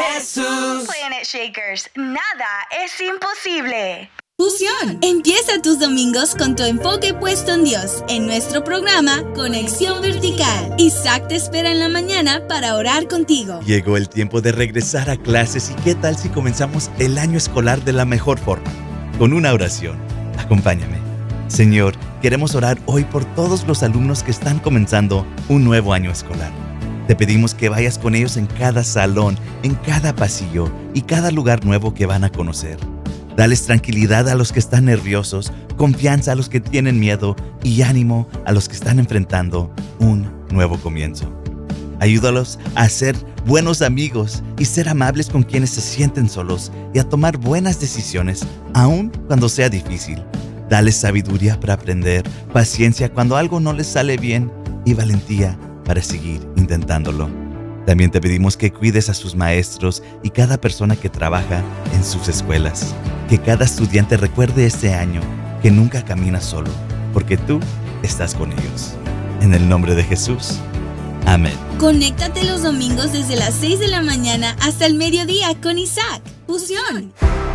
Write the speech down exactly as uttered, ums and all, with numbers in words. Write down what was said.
Jesús. Planet Shakers, nada es imposible. Fusión. Empieza tus domingos con tu enfoque puesto en Dios en nuestro programa Conexión Vertical. Isaac te espera en la mañana para orar contigo. Llegó el tiempo de regresar a clases y ¿qué tal si comenzamos el año escolar de la mejor forma? Con una oración. Acompáñame. Señor, queremos orar hoy por todos los alumnos que están comenzando un nuevo año escolar. Te pedimos que vayas con ellos en cada salón, en cada pasillo y cada lugar nuevo que van a conocer. Dales tranquilidad a los que están nerviosos, confianza a los que tienen miedo y ánimo a los que están enfrentando un nuevo comienzo. Ayúdalos a ser buenos amigos y ser amables con quienes se sienten solos y a tomar buenas decisiones, aun cuando sea difícil. Dales sabiduría para aprender, paciencia cuando algo no les sale bien y valentía para seguir intentándolo. También te pedimos que cuides a sus maestros y cada persona que trabaja en sus escuelas. Que cada estudiante recuerde este año que nunca camina solo, porque tú estás con ellos. En el nombre de Jesús. Amén. Conéctate los domingos desde las seis de la mañana hasta el mediodía con Isaac. Fusión.